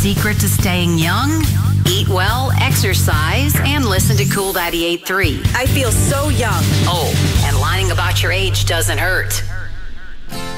secret to staying young? Eat well, exercise, and listen to Cool 98.3. I feel so young. Oh, and lying about your age doesn't hurt.